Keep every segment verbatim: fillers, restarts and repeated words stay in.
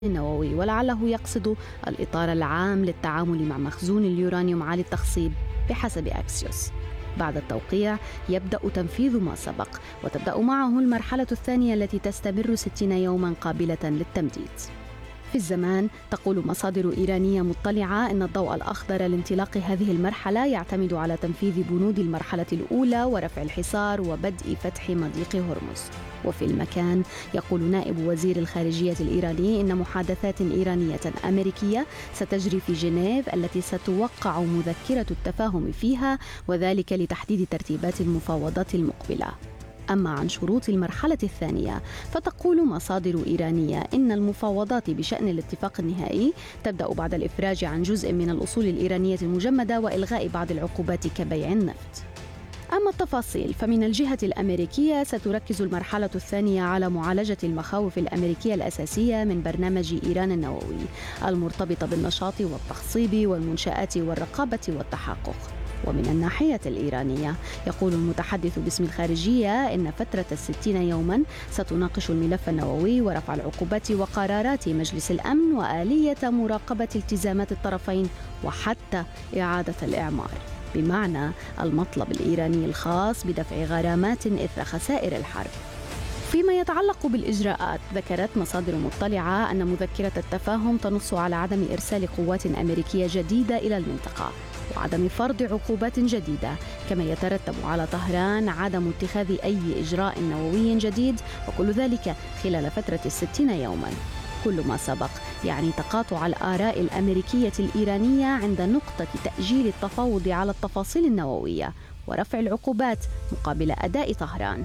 النووي، ولعله يقصد الإطار العام للتعامل مع مخزون اليورانيوم عالي التخصيب بحسب أكسيوس. بعد التوقيع يبدأ تنفيذ ما سبق، وتبدأ معه المرحلة الثانية التي تستمر ستين يوماً قابلة للتمديد. في الزمان، تقول مصادر إيرانية مطلعة أن الضوء الأخضر لانطلاق هذه المرحلة يعتمد على تنفيذ بنود المرحلة الأولى ورفع الحصار وبدء فتح مضيق هرمز. وفي المكان، يقول نائب وزير الخارجية الإيراني إن محادثات إيرانية أمريكية ستجري في جنيف التي ستوقع مذكرة التفاهم فيها، وذلك لتحديد ترتيبات المفاوضات المقبلة. أما عن شروط المرحلة الثانية، فتقول مصادر إيرانية إن المفاوضات بشأن الاتفاق النهائي تبدأ بعد الإفراج عن جزء من الأصول الإيرانية المجمدة وإلغاء بعض العقوبات كبيع النفط. أما التفاصيل، فمن الجهة الأمريكية ستركز المرحلة الثانية على معالجة المخاوف الأمريكية الأساسية من برنامج إيران النووي المرتبطة بالنشاط والتخصيب والمنشآت والرقابة والتحقق. ومن الناحية الإيرانية، يقول المتحدث باسم الخارجية إن فترة الستين يوماً ستناقش الملف النووي ورفع العقوبات وقرارات مجلس الأمن وآلية مراقبة التزامات الطرفين وحتى إعادة الإعمار، بمعنى المطلب الإيراني الخاص بدفع غرامات إثر خسائر الحرب. فيما يتعلق بالإجراءات، ذكرت مصادر مطلعة أن مذكرة التفاهم تنص على عدم إرسال قوات أمريكية جديدة إلى المنطقة وعدم فرض عقوبات جديدة، كما يترتب على طهران عدم اتخاذ أي إجراء نووي جديد، وكل ذلك خلال فترة الستين يوماً. كل ما سبق يعني تقاطع الآراء الأمريكية الإيرانية عند نقطة تأجيل التفاوض على التفاصيل النووية ورفع العقوبات مقابل أداء طهران.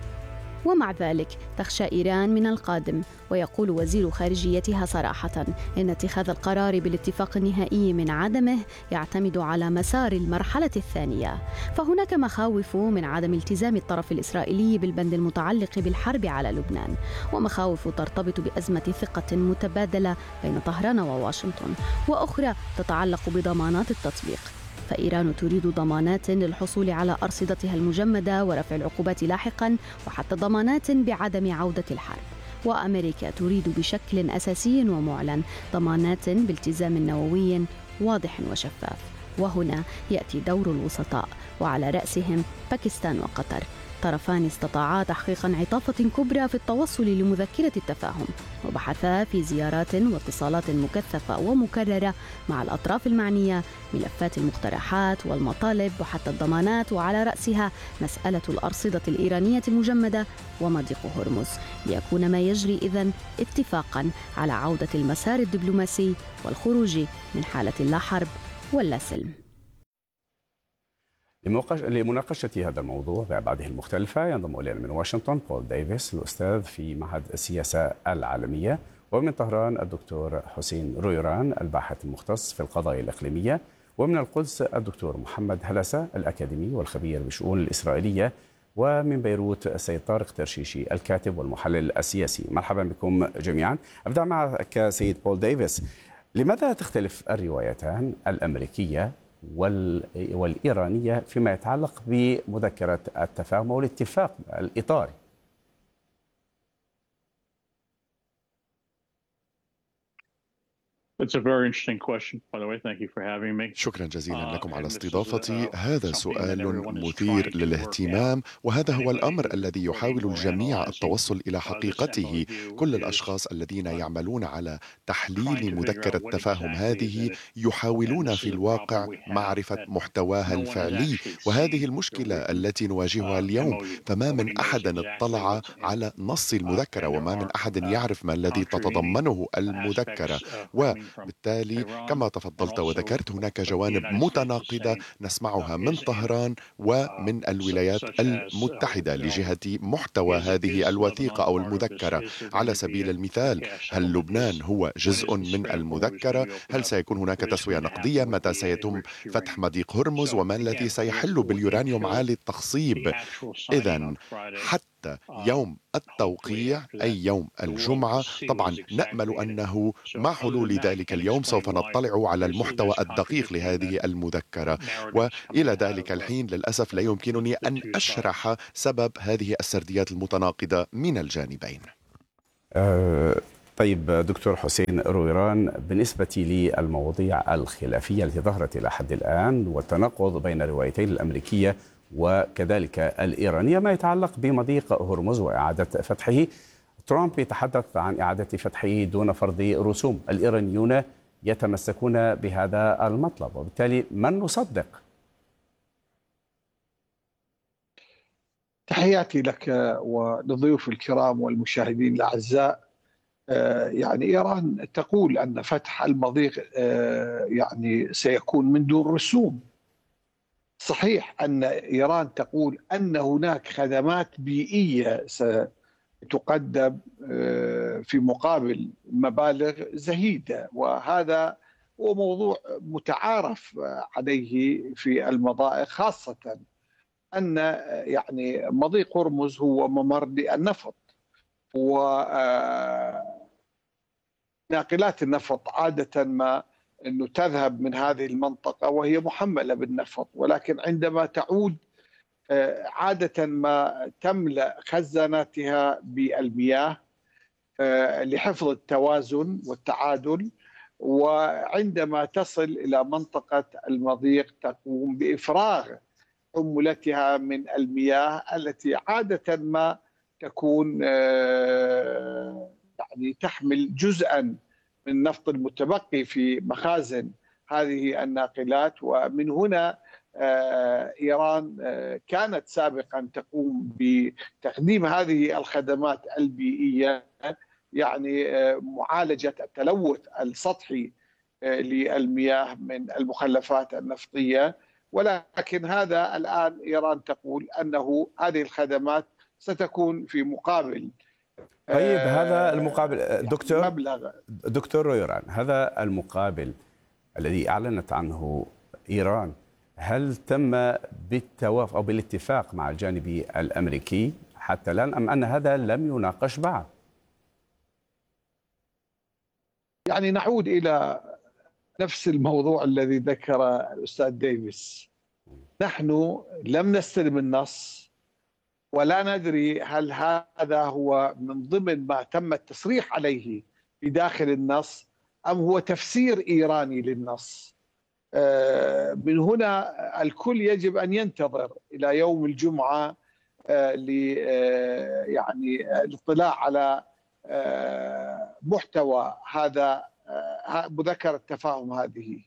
ومع ذلك تخشى إيران من القادم، ويقول وزير خارجيتها صراحة إن اتخاذ القرار بالاتفاق النهائي من عدمه يعتمد على مسار المرحلة الثانية. فهناك مخاوف من عدم التزام الطرف الإسرائيلي بالبند المتعلق بالحرب على لبنان، ومخاوف ترتبط بأزمة ثقة متبادلة بين طهران وواشنطن، وأخرى تتعلق بضمانات التطبيق. فإيران تريد ضمانات للحصول على أرصدتها المجمدة ورفع العقوبات لاحقاً، وحتى ضمانات بعدم عودة الحرب. وأمريكا تريد بشكل أساسي ومعلن ضمانات بالتزام نووي واضح وشفاف. وهنا يأتي دور الوسطاء، وعلى رأسهم باكستان وقطر، طرفان استطاعا تحقيق انعطافة كبرى في التوصل لمذكرة التفاهم، وبحثا في زيارات واتصالات مكثفة ومكررة مع الأطراف المعنية ملفات المقترحات والمطالب وحتى الضمانات، وعلى رأسها مسألة الأرصدة الإيرانية المجمدة ومضيق هرمز، ليكون ما يجري إذن اتفاقا على عودة المسار الدبلوماسي والخروج من حالة لا حرب ولا سلم. لمناقشة هذا الموضوع بأبعاده المختلفة ينضم إلينا من واشنطن بول ديفيس، الأستاذ في معهد السياسة العالمية، ومن طهران الدكتور حسين رويران الباحث المختص في القضايا الإقليمية، ومن القدس الدكتور محمد هلسة الأكاديمي والخبير بالشؤون الإسرائيلية، ومن بيروت السيد طارق ترشيشي الكاتب والمحلل السياسي. مرحبا بكم جميعا. أبدأ معك سيد بول ديفيس، لماذا تختلف الروايتان الأمريكية والإيرانية فيما يتعلق بمذكرة التفاهم والاتفاق الإطاري؟ شكرا جزيلا لكم على استضافتي. هذا سؤال مثير للاهتمام، وهذا هو الأمر الذي يحاول الجميع التوصل إلى حقيقته. كل الأشخاص الذين يعملون على تحليل مذكرة التفاهم هذه يحاولون في الواقع معرفة محتواها الفعلي، وهذه المشكلة التي نواجهها اليوم. فما من أحد اطلع على نص المذكرة، وما من أحد يعرف ما الذي تتضمنه المذكرة، و بالتالي كما تفضلت وذكرت هناك جوانب متناقضة نسمعها من طهران ومن الولايات المتحدة لجهة محتوى هذه الوثيقة أو المذكرة. على سبيل المثال، هل لبنان هو جزء من المذكرة؟ هل سيكون هناك تسوية نقدية؟ متى سيتم فتح مضيق هرمز؟ وما الذي سيحل باليورانيوم عالي التخصيب؟ إذن حتى يوم التوقيع أي يوم الجمعة، طبعا نأمل أنه مع حلول ذلك اليوم سوف نطلع على المحتوى الدقيق لهذه المذكرة، وإلى ذلك الحين للأسف لا يمكنني أن أشرح سبب هذه السرديات المتناقضة من الجانبين. أه طيب دكتور حسين رويران، بالنسبة للمواضيع الخلافية التي ظهرت إلى حد الآن والتناقض بين الروايتين الأمريكية وكذلك الإيرانية ما يتعلق بمضيق هرمز وإعادة فتحه، ترامب يتحدث عن إعادة فتحه دون فرض رسوم، الإيرانيون يتمسكون بهذا المطلب، وبالتالي من نصدق؟ تحياتي لك ولضيوف الكرام والمشاهدين الأعزاء. يعني إيران تقول أن فتح المضيق يعني سيكون من دون رسوم. صحيح أن إيران تقول أن هناك خدمات بيئية ستقدم في مقابل مبالغ زهيدة، وهذا هو موضوع متعارف عليه في المضائق، خاصة أن يعني مضيق هرمز هو ممر للنفط، وناقلات النفط عادة ما أنه تذهب من هذه المنطقة وهي محملة بالنفط، ولكن عندما تعود عادة ما تملأ خزاناتها بالمياه لحفظ التوازن والتعادل، وعندما تصل إلى منطقة المضيق تقوم بإفراغ حمولتها من المياه التي عادة ما تكون يعني تحمل جزءا من النفط المتبقي في مخازن هذه الناقلات. ومن هنا إيران كانت سابقا تقوم بتقديم هذه الخدمات البيئية، يعني معالجة التلوث السطحي للمياه من المخلفات النفطية، ولكن هذا الآن إيران تقول أنه هذه الخدمات ستكون في مقابل. طيب هذا المقابل دكتور مبلغ دكتور رويران، هذا المقابل الذي أعلنت عنه إيران هل تم بالتوافق أو بالاتفاق مع الجانب الأمريكي حتى الآن، أم أن هذا لم يناقش بعد؟ يعني نعود إلى نفس الموضوع الذي ذكر الأستاذ ديفيس. نحن لم نستلم النص ولا ندري هل هذا هو من ضمن ما تم التصريح عليه في داخل النص أم هو تفسير إيراني للنص. من هنا الكل يجب أن ينتظر إلى يوم الجمعة ل يعني الاطلاع على محتوى هذا مذكرة التفاهم هذه.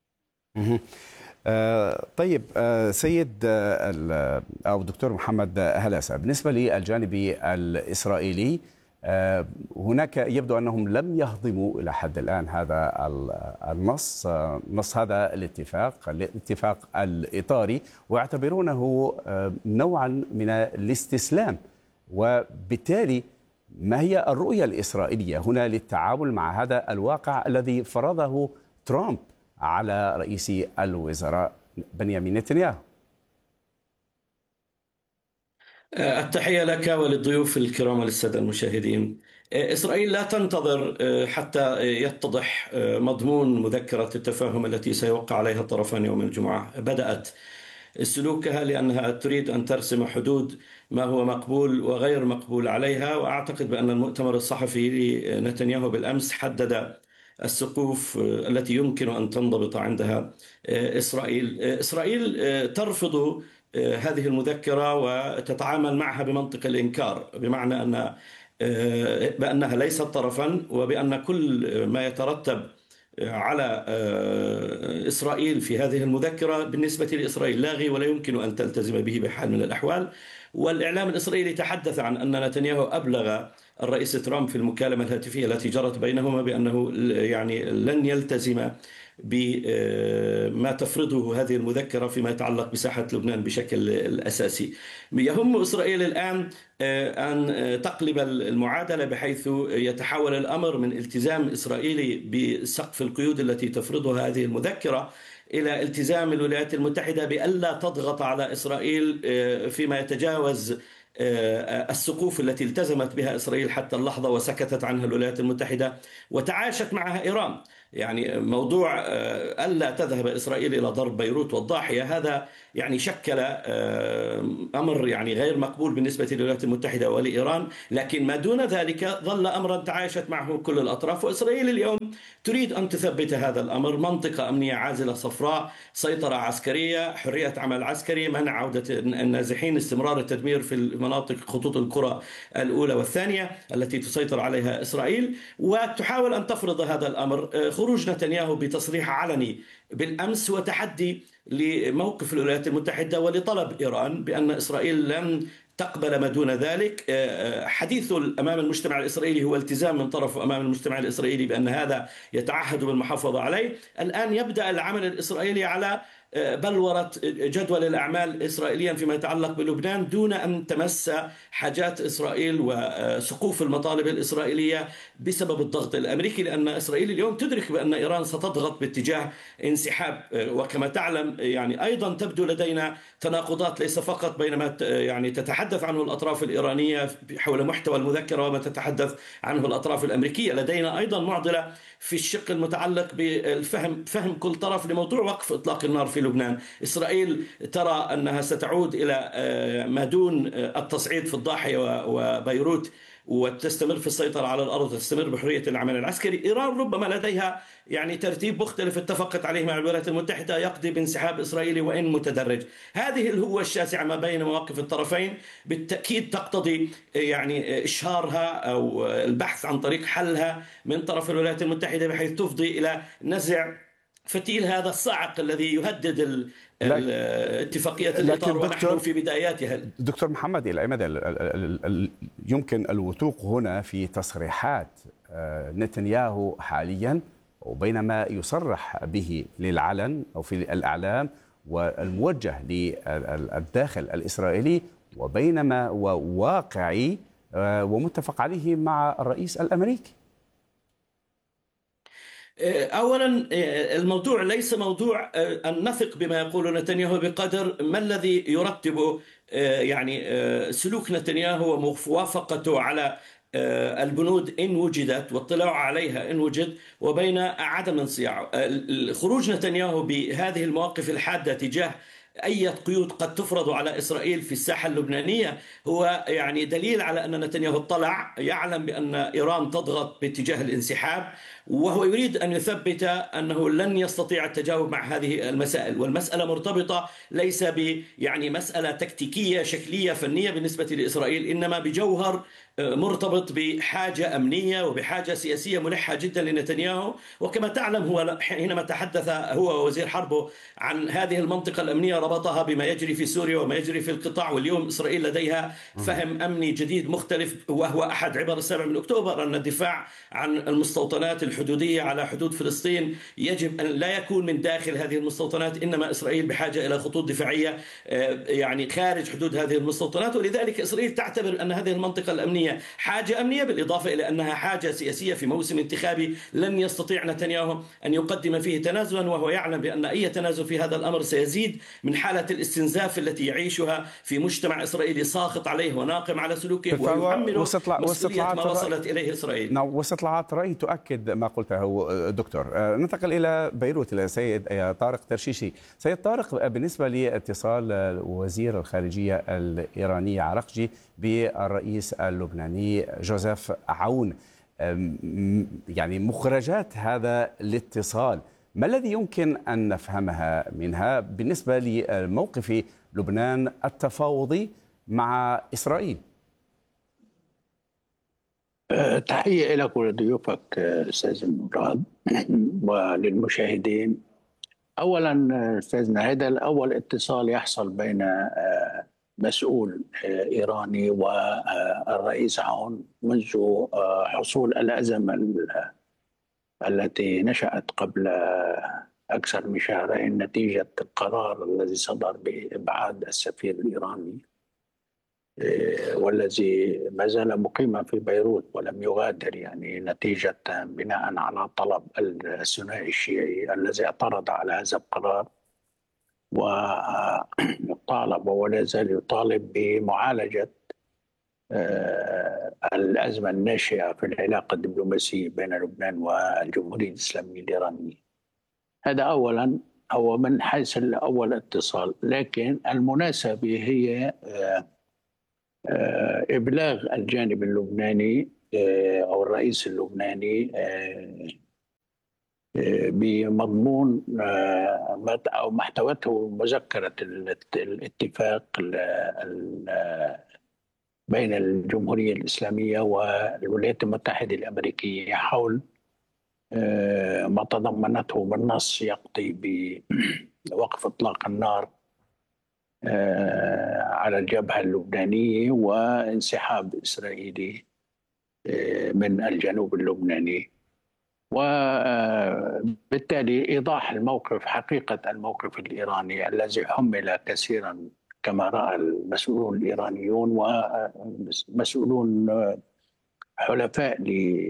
طيب سيد أو دكتور محمد هلاسة، بالنسبة للجانب الإسرائيلي هناك يبدو أنهم لم يهضموا إلى حد الآن هذا النص نص هذا الاتفاق الاتفاق الإطاري، ويعتبرونه نوعا من الاستسلام، وبالتالي ما هي الرؤية الإسرائيلية هنا للتعامل مع هذا الواقع الذي فرضه ترامب على رئيس الوزراء بنيامين نتنياهو؟ التحية لك وللضيوف الكرام وللسادة المشاهدين. إسرائيل لا تنتظر حتى يتضح مضمون مذكرة التفاهم التي سيوقع عليها الطرفان يوم الجمعة. بدأت سلوكها لأنها تريد أن ترسم حدود ما هو مقبول وغير مقبول عليها، وأعتقد بأن المؤتمر الصحفي لنتنياهو بالأمس حدد السقوف التي يمكن أن تنضبط عندها إسرائيل. إسرائيل ترفض هذه المذكرة وتتعامل معها بمنطق الإنكار، بمعنى أن بأنها ليست طرفا، وبأن كل ما يترتب على إسرائيل في هذه المذكرة بالنسبة لإسرائيل لاغي ولا يمكن أن تلتزم به بحال من الأحوال. والإعلام الإسرائيلي تحدث عن أن نتنياهو أبلغ الرئيس ترامب في المكالمة الهاتفية التي جرت بينهما بأنه يعني لن يلتزم بما تفرضه هذه المذكرة فيما يتعلق بساحة لبنان بشكل الأساسي. يهم إسرائيل الآن أن تقلب المعادلة بحيث يتحول الأمر من التزام إسرائيلي بسقف القيود التي تفرضها هذه المذكرة إلى التزام الولايات المتحدة بألا تضغط على إسرائيل فيما يتجاوز السقوف التي التزمت بها إسرائيل حتى اللحظة وسكتت عنها الولايات المتحدة وتعاشت معها إيران. يعني موضوع ألا تذهب إسرائيل إلى ضرب بيروت والضاحية، هذا يعني شكل أمر يعني غير مقبول بالنسبة للولايات المتحدة ولإيران، لكن ما دون ذلك ظل أمرا تعايشت معه كل الأطراف. وإسرائيل اليوم تريد أن تثبت هذا الأمر: منطقة أمنية عازلة صفراء، سيطرة عسكرية، حرية عمل عسكري، منع عودة النازحين، استمرار التدمير في المناطق خطوط القرى الأولى والثانية التي تسيطر عليها إسرائيل، وتحاول أن تفرض هذا الأمر. خروج نتنياهو بتصريح علني بالأمس وتحدي لموقف الولايات المتحدة ولطلب إيران بأن إسرائيل لن تقبل ما دون ذلك. حديثه أمام المجتمع الإسرائيلي هو التزام من طرفه أمام المجتمع الإسرائيلي بأن هذا يتعهد بالمحافظة عليه. الآن يبدأ العمل الإسرائيلي على بلورة جدول الأعمال إسرائيليا فيما يتعلق بلبنان دون أن تمس حاجات إسرائيل وسقوف المطالب الإسرائيلية بسبب الضغط الأمريكي، لأن إسرائيل اليوم تدرك بأن إيران ستضغط باتجاه انسحاب. وكما تعلم يعني أيضا تبدو لدينا تناقضات ليس فقط بين ما يعني تتحدث عنه الأطراف الإيرانية حول محتوى المذكرة وما تتحدث عنه الأطراف الأمريكية. لدينا أيضا معضلة في الشق المتعلق بالفهم فهم كل طرف لموضوع وقف إطلاق النار في لبنان. إسرائيل ترى أنها ستعود إلى ما دون التصعيد في الضاحية وبيروت وتستمر في السيطرة على الأرض وتستمر بحرية العمل العسكري. إيران ربما لديها يعني ترتيب مختلف اتفقت عليه مع الولايات المتحدة يقضي بانسحاب إسرائيلي وإن متدرج. هذه الهوة الشاسعة ما بين مواقف الطرفين بالتأكيد تقتضي يعني إشهارها أو البحث عن طريق حلها من طرف الولايات المتحدة بحيث تفضي إلى نزع فتيل هذا الصاعق الذي يهدد اتفاقية الإطار ونحن في بداياتها. دكتور محمد، إلى أي مدى يمكن الوثوق هنا في تصريحات نتنياهو حاليا وبينما يصرح به للعلن أو في الإعلام والموجه للداخل الإسرائيلي وبينما هو واقعي ومتفق عليه مع الرئيس الأمريكي؟ أولا الموضوع ليس موضوع أن نثق بما يقول نتنياهو بقدر ما الذي يرتب يعني سلوك نتنياهو وموافقته على البنود إن وجدت واطلاع عليها إن وجد وبين عدم انصياعه. خروج نتنياهو بهذه المواقف الحادة تجاه أي قيود قد تفرض على إسرائيل في الساحة اللبنانية هو يعني دليل على أن نتنياهو اطلع يعلم بأن إيران تضغط باتجاه الانسحاب، وهو يريد أن يثبت أنه لن يستطيع التجاوب مع هذه المسائل. والمسألة مرتبطة ليس ب يعني مسألة تكتيكية شكلية فنية بالنسبة لإسرائيل، إنما بجوهر مرتبط بحاجة أمنية وبحاجة سياسية ملحة جدا لنتنياهو. وكما تعلم هو حينما تحدث هو ووزير حربه عن هذه المنطقة الأمنية ربطها بما يجري في سوريا وما يجري في القطاع. واليوم إسرائيل لديها فهم أمني جديد مختلف، وهو أحد عبر السابع من أكتوبر أن الدفاع عن المستوطنات الحدودية على حدود فلسطين يجب أن لا يكون من داخل هذه المستوطنات، إنما إسرائيل بحاجة إلى خطوط دفاعية يعني خارج حدود هذه المستوطنات. ولذلك إسرائيل تعتبر أن هذه المنطقة الأمنية حاجة أمنية، بالإضافة إلى أنها حاجة سياسية في موسم انتخابي لن يستطيع نتنياهو أن يقدم فيه تنازلا، وهو يعلم بأن أي تنازل في هذا الأمر سيزيد من حالة الاستنزاف التي يعيشها في مجتمع إسرائيلي ساخط عليه وناقم على سلوكه ويحمله مسؤولية ما وصلت إليه إسرائيل. نعم، واستطلاعات رأي تؤكد ما قلته دكتور. ننتقل إلى بيروت إلى سيد طارق ترشيشي. سيد طارق، بالنسبة لاتصال وزير الخارجية الإيراني عرقجي بالرئيس اللبناني جوزيف عون، يعني مخرجات هذا الاتصال ما الذي يمكن أن نفهمها منها بالنسبة لموقف لبنان التفاوضي مع إسرائيل؟ تحية لك ولضيوفك أستاذ مراد وللمشاهدين. أولا أستاذنا، هذا الأول اتصال يحصل بين مسؤول إيراني والرئيس عون منذ حصول الأزمة التي نشأت قبل أكثر من شهرين نتيجة القرار الذي صدر بإبعاد السفير الإيراني والذي ما زال مقيما في بيروت ولم يغادر، يعني نتيجة بناء على طلب الثنائي الشيعي الذي اعترض على هذا القرار وطالب ولا زال يطالب بمعالجة الأزمة الناشئة في العلاقة الدبلوماسية بين لبنان والجمهورية الإسلامية الإيرانية. هذا أولا، هو من حيث أول اتصال. لكن المناسبة هي إبلاغ الجانب اللبناني أو الرئيس اللبناني بمضمون أو محتوته مذكرة الاتفاق بين الجمهورية الإسلامية والولايات المتحدة الأمريكية حول ما تضمنته من نص يقضي بوقف إطلاق النار على الجبهة اللبنانية وانسحاب إسرائيلي من الجنوب اللبناني، وبالتالي إيضاح الموقف، حقيقة الموقف الإيراني الذي حمل كثيرا كما رأى المسؤولون الإيرانيون ومسؤولون حلفاء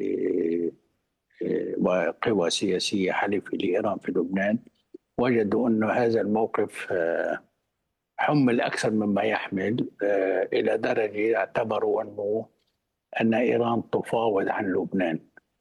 وقوى سياسية حليفة لإيران في لبنان. وجدوا أن هذا الموقف حمل أكثر مما يحمل، إلى درجة اعتبروا أنه أن إيران تفاوض عن لبنان.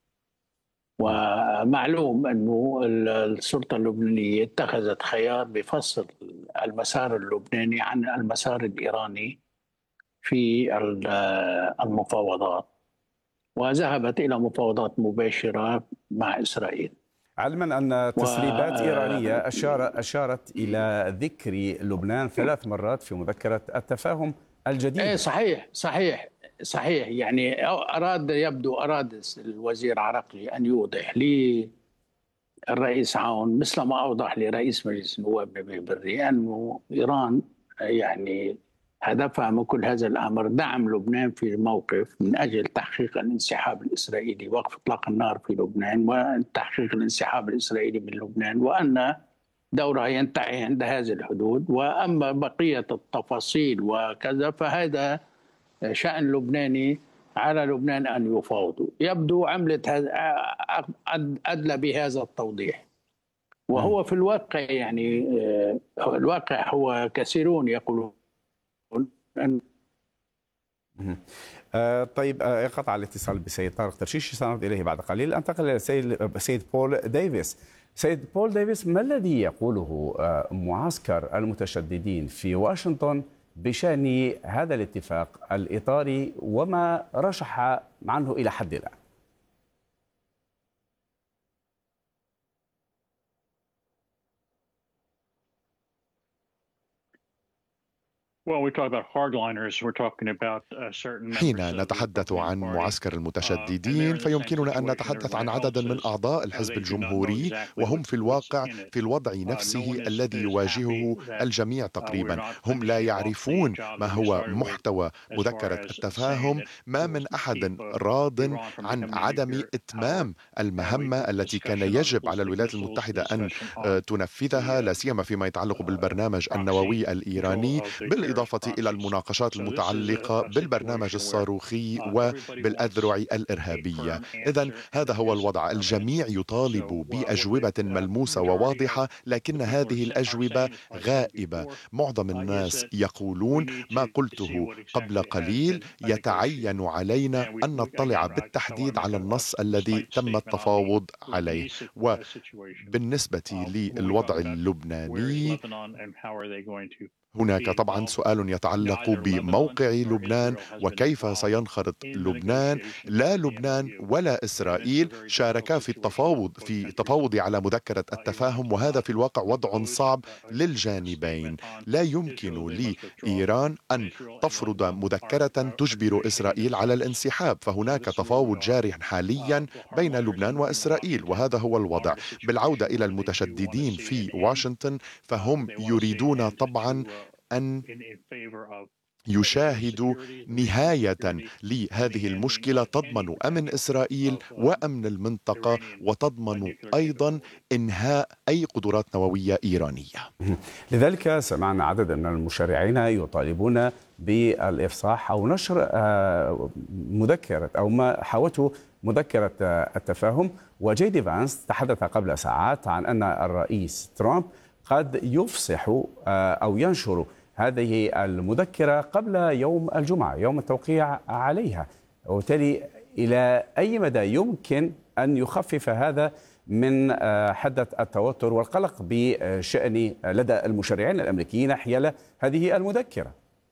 ومعلوم أنه السلطة اللبنانية اتخذت خيار بفصل المسار اللبناني عن المسار الإيراني في المفاوضات، وذهبت إلى مفاوضات مباشرة مع إسرائيل، علما أن تسريبات و... إيرانية أشار أشارت إلى ذكر لبنان ثلاث مرات في مذكرة التفاهم الجديدة. إيه صحيح صحيح صحيح يعني أراد يبدو أراد الوزير عرقلي أن يوضح للرئيس عون مثل ما أوضح لرئيس مجلس النواب نبيه بري أنه إيران يعني هدفها من كل هذا الأمر دعم لبنان في الموقف من أجل تحقيق الانسحاب الإسرائيلي، وقف إطلاق النار في لبنان وتحقيق الانسحاب الإسرائيلي من لبنان، وأن دورها ينتهي عند هذه الحدود. وأما بقية التفاصيل وكذا فهذا شأن لبناني، على لبنان أن يفاوضوا. يبدو عملة هذا أدلى بهذا التوضيح، وهو في الواقع يعني الواقع هو كثيرون يقولون أن آه طيب آه انقطع الاتصال بسيد طارق ترشيش، سنعود إليه بعد قليل. أنتقل إلى سيد سيد بول ديفيس. سيد بول ديفيس، ما الذي يقوله آه معسكر المتشددين في واشنطن بشأن هذا الاتفاق الإطاري وما رشح عنه إلى حد الآن؟ حين نتحدث عن معسكر المتشددين فيمكننا أن نتحدث عن عدد من أعضاء الحزب الجمهوري، وهم في الواقع في الوضع نفسه الذي يواجهه الجميع تقريبا. هم لا يعرفون ما هو محتوى مذكرة التفاهم، ما من أحد راض عن عدم إتمام المهمة التي كان يجب على الولايات المتحدة أن تنفذها، لا سيما فيما يتعلق بالبرنامج النووي الإيراني، بالإضافة إلى المناقشات المتعلقة بالبرنامج الصاروخي وبالأذرع الإرهابية. إذن هذا هو الوضع. الجميع يطالب بأجوبة ملموسة وواضحة، لكن هذه الأجوبة غائبة. معظم الناس يقولون ما قلته قبل قليل: يتعين علينا أن نطلع بالتحديد على النص الذي تم التفاوض عليه. وبالنسبة للوضع اللبناني، هناك طبعا سؤال يتعلق بموقع لبنان وكيف سينخرط لبنان. لا لبنان ولا إسرائيل شاركا في التفاوض في التفاوض على مذكرة التفاهم، وهذا في الواقع وضع صعب للجانبين. لا يمكن لإيران أن تفرض مذكرة تجبر إسرائيل على الانسحاب، فهناك تفاوض جاري حاليا بين لبنان وإسرائيل، وهذا هو الوضع. بالعودة إلى المتشددين في واشنطن، فهم يريدون طبعا أن يشاهدوا نهاية لهذه المشكلة تضمن أمن إسرائيل وأمن المنطقة، وتضمن أيضا إنهاء أي قدرات نووية إيرانية. لذلك سمعنا عدد من المشرعين يطالبون بالإفصاح أو نشر مذكرة أو ما حاوته مذكرة التفاهم. وجي دي فانس تحدث قبل ساعات عن أن الرئيس ترامب قد يفصح أو ينشر هذه المذكرة قبل يوم الجمعة، يوم التوقيع عليها، وبالتالي إلى أي مدى يمكن أن يخفف هذا من حدة التوتر والقلق بشأن لدى المشرعين الأمريكيين حيال هذه المذكرة؟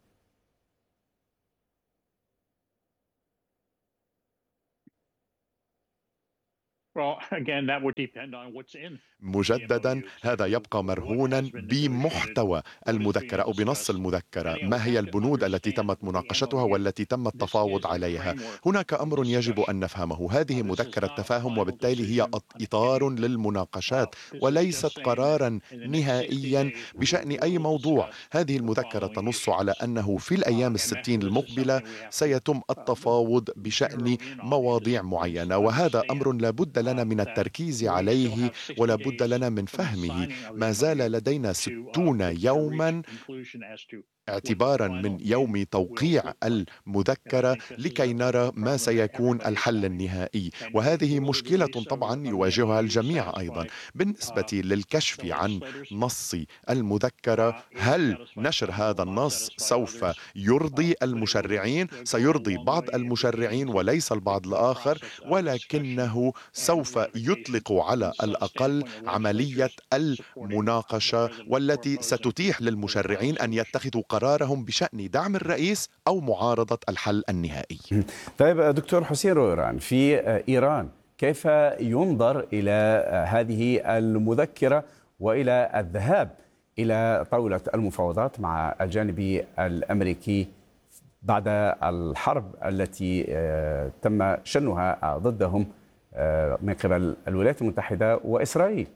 مجددا هذا يبقى مرهونا بمحتوى المذكرة أو بنص المذكرة. ما هي البنود التي تمت مناقشتها والتي تم التفاوض عليها؟ هناك أمر يجب أن نفهمه، هذه مذكرة تفاهم وبالتالي هي إطار للمناقشات وليست قرارا نهائيا بشأن أي موضوع. هذه المذكرة تنص على أنه في الأيام الستين المقبلة سيتم التفاوض بشأن مواضيع معينة، وهذا أمر لا بد لنا من التركيز عليه ولا بد لنا من فهمه. ما زال لدينا ستون يوما اعتبارا من يوم توقيع المذكرة لكي نرى ما سيكون الحل النهائي، وهذه مشكلة طبعا يواجهها الجميع أيضا. بالنسبة للكشف عن نص المذكرة، هل نشر هذا النص سوف يرضي المشرعين؟ سيرضي بعض المشرعين وليس البعض الآخر، ولكنه سوف يطلق على الأقل عملية المناقشة والتي ستتيح للمشرعين أن يتخذوا قرارهم بشأن دعم الرئيس أو معارضة الحل النهائي. طيب دكتور حسين رويران، في إيران كيف ينظر إلى هذه المذكرة وإلى الذهاب إلى طاولة المفاوضات مع الجانب الأمريكي بعد الحرب التي تم شنها ضدهم من قبل الولايات المتحدة وإسرائيل؟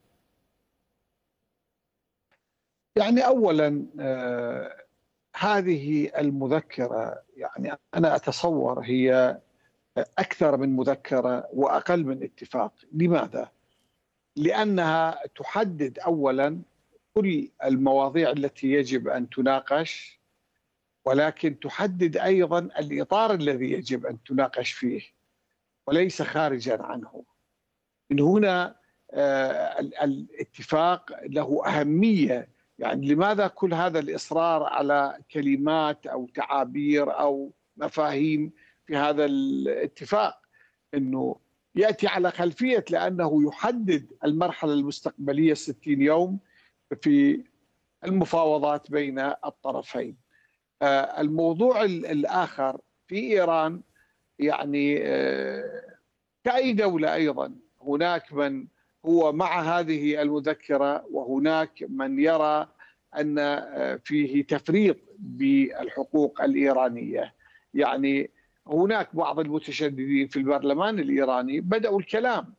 يعني أولا آه هذه المذكرة يعني أنا أتصور هي أكثر من مذكرة وأقل من اتفاق. لماذا؟ لأنها تحدد أولا كل المواضيع التي يجب أن تناقش، ولكن تحدد أيضا الإطار الذي يجب أن تناقش فيه وليس خارجا عنه. من هنا آه الاتفاق له أهمية. يعني لماذا كل هذا الإصرار على كلمات أو تعابير أو مفاهيم في هذا الاتفاق؟ أنه يأتي على خلفية لأنه يحدد المرحلة المستقبلية ستين يوم في المفاوضات بين الطرفين. الموضوع الآخر في إيران، يعني كأي دولة أيضا هناك من هو مع هذه المذكرة وهناك من يرى أن فيه تفريط بالحقوق الإيرانية. يعني هناك بعض المتشددين في البرلمان الإيراني بدأوا الكلام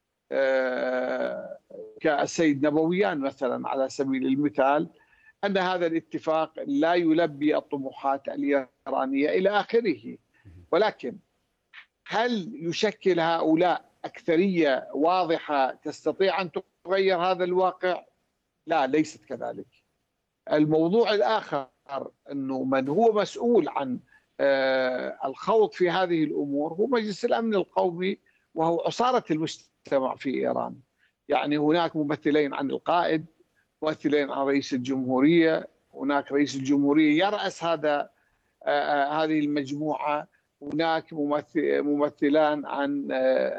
كالسيد نبويان مثلا على سبيل المثال أن هذا الاتفاق لا يلبي الطموحات الإيرانية إلى آخره. ولكن هل يشكل هؤلاء أكثرية واضحة تستطيع أن تغير هذا الواقع؟ لا، ليست كذلك. الموضوع الآخر أنه من هو مسؤول عن الخوض في هذه الأمور هو مجلس الأمن القومي، وهو عصارة المجتمع في إيران. يعني هناك ممثلين عن القائد، ممثلين عن رئيس الجمهورية، هناك رئيس الجمهورية يرأس هذا هذه المجموعة، هناك ممثلان عن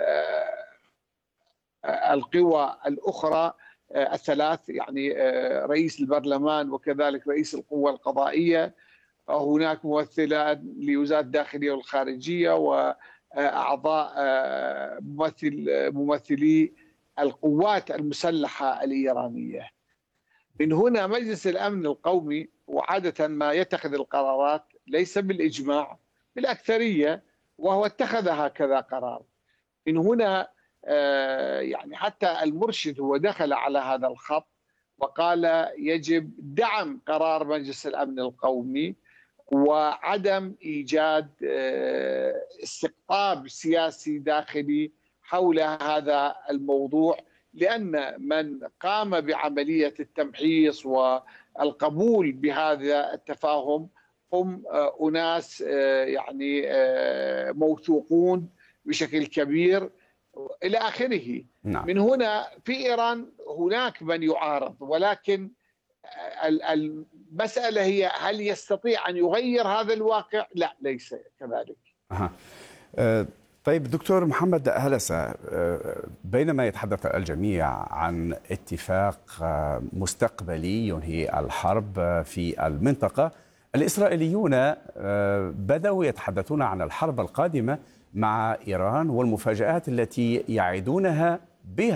القوى الأخرى الثلاث، يعني رئيس البرلمان وكذلك رئيس القوى القضائية، هناك ممثلان لوزارة الداخلية والخارجية وأعضاء ممثل ممثلي القوات المسلحة الإيرانية. من هنا مجلس الأمن القومي وعادة ما يتخذ القرارات ليس بالإجماع، بالأكثرية، وهو اتخذ هكذا قرار. من هنا يعني حتى المرشد هو دخل على هذا الخط وقال يجب دعم قرار مجلس الأمن القومي وعدم إيجاد استقطاب سياسي داخلي حول هذا الموضوع، لأن من قام بعملية التمحيص والقبول بهذا التفاهم هم أناس يعني موثوقون بشكل كبير إلى آخره. نعم. من هنا في إيران هناك من يعارض، ولكن المسألة هي هل يستطيع أن يغير هذا الواقع؟ لا، ليس كذلك. أه. أه طيب دكتور محمد هلسة، بينما يتحدث الجميع عن اتفاق مستقبلي ينهي الحرب في المنطقة، الإسرائيليون بدأوا يتحدثون عن الحرب القادمة مع إيران والمفاجآت التي يعيدونها بها